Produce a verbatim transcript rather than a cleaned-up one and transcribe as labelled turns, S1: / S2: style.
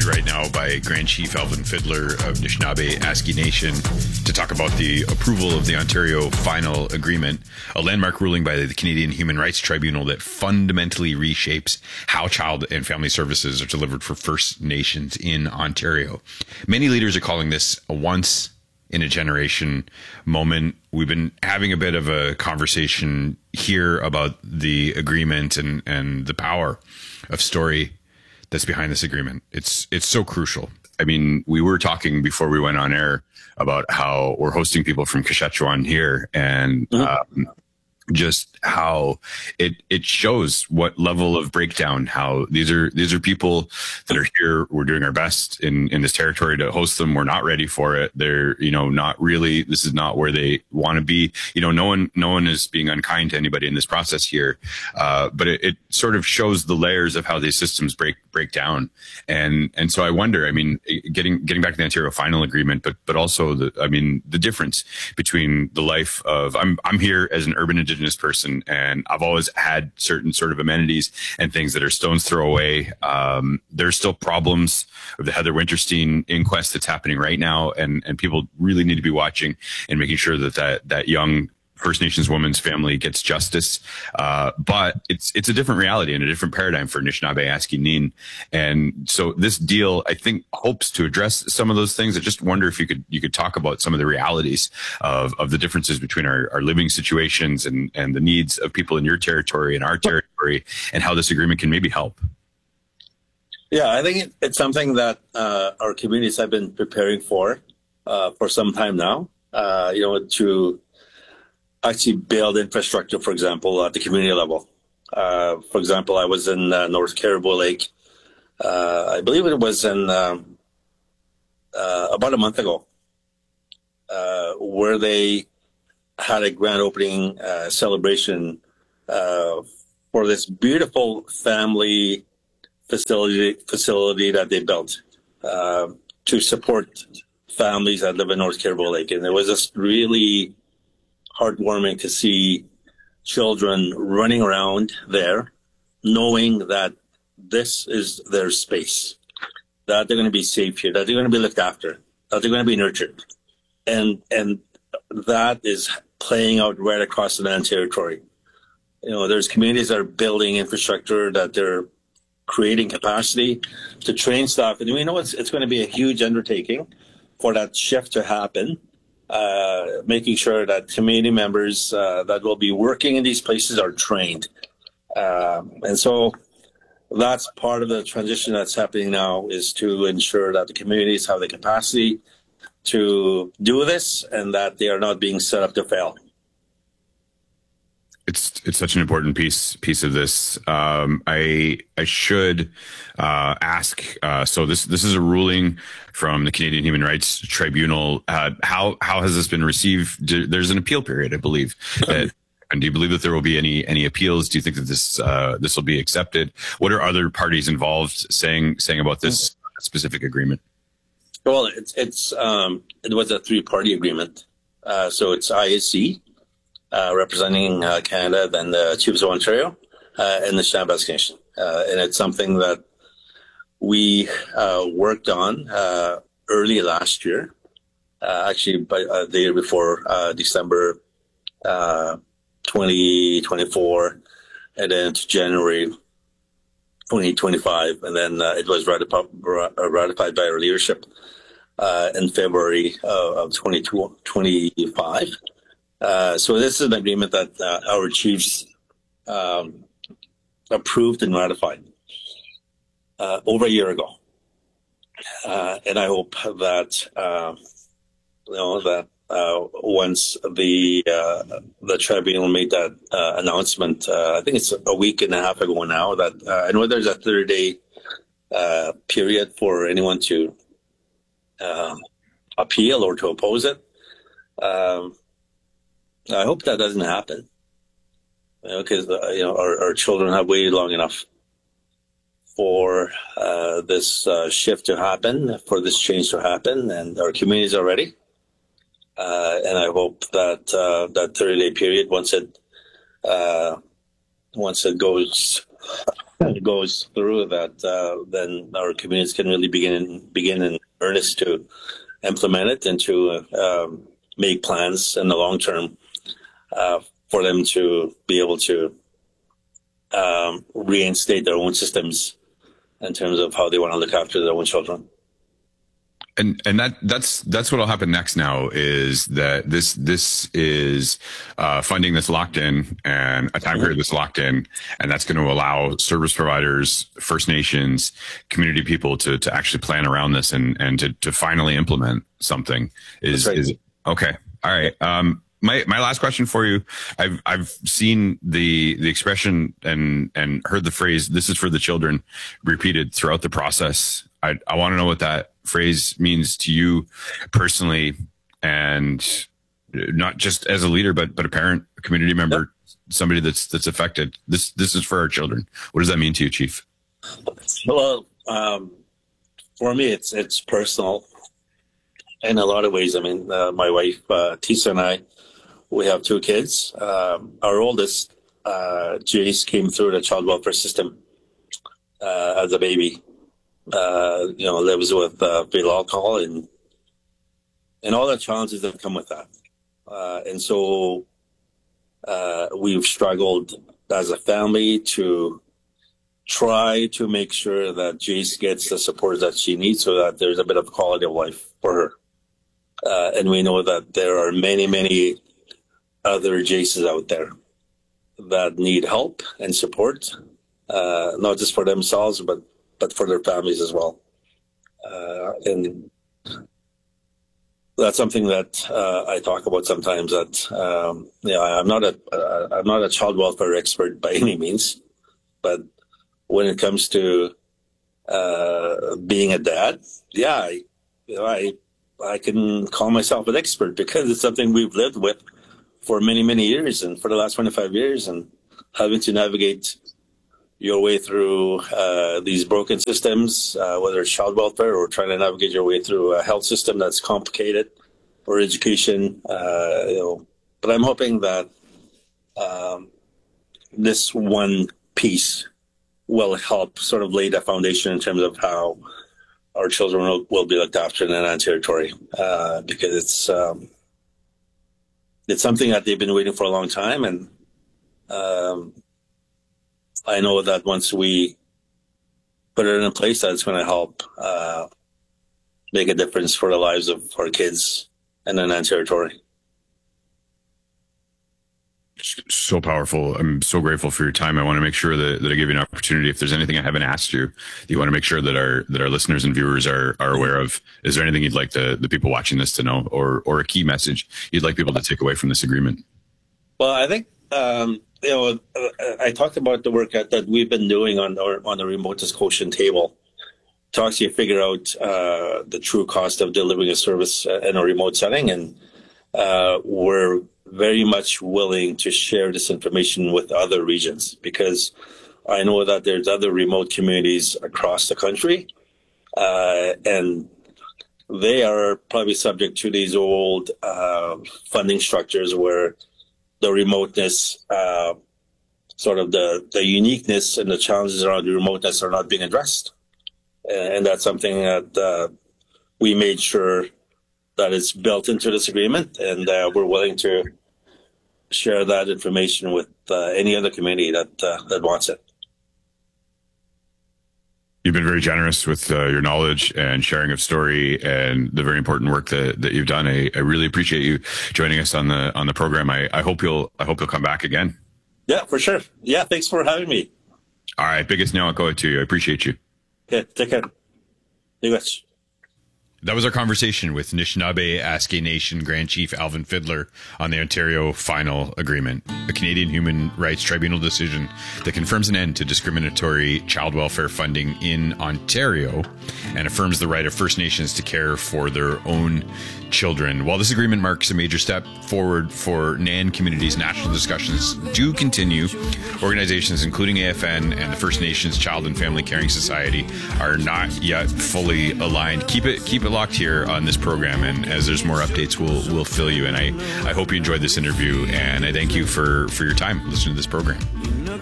S1: joined right now by Grand Chief Alvin Fiddler of Anishinaabe Aski Nation to talk about the approval of the Ontario Final Agreement, a landmark ruling by the Canadian Human Rights Tribunal that fundamentally reshapes how child and family services are delivered for First Nations in Ontario. Many leaders are calling this a once in a generation moment. We've been having a bit of a conversation here about the agreement and, and the power of story that's behind this agreement. It's it's so crucial. I mean, we were talking before we went on air about how we're hosting people from Kashechewan here, and mm-hmm. um, just how it it shows what level of breakdown. How these are these are people that are here. We're doing our best in in this territory to host them. We're not ready for it. They're you know not really. This is not where they want to be. You know, no one no one is being unkind to anybody in this process here. Uh, but it, it sort of shows the layers of how these systems break break down. And and so I wonder. I mean, getting getting back to the Ontario Final Agreement, but but also the I mean the difference between the life of I'm I'm here as an urban Indigenous person. And I've always had certain sort of amenities and things that are stone's throw away. Um, there's still problems with the Heather Winterstein inquest that's happening right now. And, and people really need to be watching and making sure that that, that young First Nations woman's family gets justice. Uh, but it's, it's a different reality and a different paradigm for Anishinaabe Aski Nin. And so this deal, I think, hopes to address some of those things. I just wonder if you could, you could talk about some of the realities of, of the differences between our, our living situations and, and the needs of people in your territory and our territory, and how this agreement can maybe help.
S2: Yeah, I think it's something that uh, our communities have been preparing for, uh, for some time now, uh, you know, to actually build infrastructure, for example, at the community level. Uh, for example, I was in uh, North Caribou Lake. Uh, I believe it was in um, uh, about a month ago, uh, where they had a grand opening uh, celebration uh, for this beautiful family facility facility that they built uh, to support families that live in North Caribou Lake, and it was just really heartwarming to see children running around there, knowing that this is their space, that they're going to be safe here, that they're going to be looked after, that they're going to be nurtured. And and that is playing out right across the land territory. You know, there's communities that are building infrastructure, that they're creating capacity to train staff. And we know it's, it's going to be a huge undertaking for that shift to happen. Uh, making sure that community members uh, that will be working in these places are trained. Um, and so that's part of the transition that's happening now, is to ensure that the communities have the capacity to do this and that they are not being set up to fail.
S1: It's it's such an important piece piece of this. Um, I I should uh, ask. Uh, so this this is a ruling from the Canadian Human Rights Tribunal. Uh, how how has this been received? There's an appeal period, I believe. That, and do you believe that there will be any any appeals? Do you think that this uh, this will be accepted? What are other parties involved saying saying about this specific agreement?
S2: Well, it's it's um, it was a three party agreement. Uh, so it's I A C. Uh, representing uh, Canada, then the Chiefs of Ontario, uh, and the Anishinaabe Aski Nation. Uh, and it's something that we uh, worked on uh, early last year, uh, actually by, uh, the year before, uh, December uh, twenty twenty-four, and then to January twenty twenty-five. And then uh, it was ratified, ratified by our leadership uh, in February uh, of twenty twenty-five. Uh, so this is an agreement that uh, our chiefs um, approved and ratified uh, over a year ago, uh, and I hope that uh, you know that uh, once the uh, the tribunal made that uh, announcement, uh, I think it's a week and a half ago now, that uh, I know there's a thirty day uh, period for anyone to uh, appeal or to oppose it. Um, I hope that doesn't happen, because you know, uh, you know our, our children have waited long enough for uh, this uh, shift to happen, for this change to happen, and our communities are ready. Uh, and I hope that uh, that thirty day period, once it uh, once it goes goes through, that uh, then our communities can really begin begin in earnest to implement it and to uh, um, make plans in the long term uh, for them to be able to um, reinstate their own systems in terms of how they want to look after their own children.
S1: And and that that's that's what'll happen next now is that this this is uh, funding that's locked in and a time period that's locked in, and that's going to allow service providers, First Nations, community people to to actually plan around this and and to to finally implement something. Is right. is okay. All right. Um, my my last question for you. I've I've seen the the expression and and heard the phrase "this is for the children" repeated throughout the process. I I want to know what that phrase means to you personally, and not just as a leader, but but a parent, a community member, yep. somebody that's that's affected. This this is for our children. What does that mean to you, Chief?
S2: Well, um, for me, it's it's personal in a lot of ways. I mean, uh, my wife uh, Tisa and I, we have two kids. Um, our oldest, uh, Jace, came through the child welfare system uh, as a baby. Uh, you know, lives with uh, fetal alcohol and and all the challenges that come with that. Uh, and so uh, we've struggled as a family to try to make sure that Jace gets the support that she needs so that there's a bit of quality of life for her. Uh, and we know that there are many, many other Jaces out there that need help and support, uh, not just for themselves, but but for their families as well. Uh, and that's something that uh, I talk about sometimes, that um, yeah, I'm not a uh, I'm not a child welfare expert by any means, but when it comes to uh, being a dad, yeah, I, you know, I I can call myself an expert because it's something we've lived with for many, many years, and for the last twenty-five years, and having to navigate your way through uh, these broken systems, uh, whether it's child welfare or trying to navigate your way through a health system that's complicated, or education. Uh, you know, but I'm hoping that um, this one piece will help sort of lay the foundation in terms of how our children will, will be looked after in the Annan Territory, uh, because it's um, it's something that they've been waiting for a long time, and um, I know that once we put it in place, that it's going to help uh, make a difference for the lives of our kids in the Annan Territory.
S1: So powerful. I'm so grateful for your time. I want to make sure that, that I give you an opportunity. If there's anything I haven't asked you, you want to make sure that our that our listeners and viewers are are aware of. Is there anything you'd like the, the people watching this to know, or or a key message you'd like people to take away from this agreement?
S2: Well, I think um, you know I talked about the work that, that we've been doing on our on the remote disclosure table to actually figure out uh, the true cost of delivering a service in a remote setting, and uh, we're very much willing to share this information with other regions, because I know that there's other remote communities across the country, uh, and they are probably subject to these old uh, funding structures where the remoteness, uh, sort of the, the uniqueness and the challenges around the remoteness are not being addressed. And that's something that uh, we made sure that is built into this agreement, and uh, we're willing to share that information with uh, any other community that uh, that wants it.
S1: You've been very generous with uh, your knowledge and sharing of story and the very important work that, that you've done. I, I really appreciate you joining us on the on the program. I, I hope you'll I hope you'll come back again.
S2: Yeah, for sure. Yeah, thanks for having me.
S1: All right, biggest now go to you. I appreciate you.
S2: Okay, take care. You much.
S1: That was our conversation with Anishinaabe Aski Nation Grand Chief Alvin Fiddler on the Ontario Final Agreement, a Canadian Human Rights Tribunal decision that confirms an end to discriminatory child welfare funding in Ontario and affirms the right of First Nations to care for their own children. While this agreement marks a major step forward for Nan communities, national discussions do continue. Organizations including A F N and the First Nations Child and Family Caring Society are not yet fully aligned. Keep it keep it locked here on this program, and as there's more updates, we'll we'll fill you in. I, I hope you enjoyed this interview, and I thank you for, for your time listening to this program.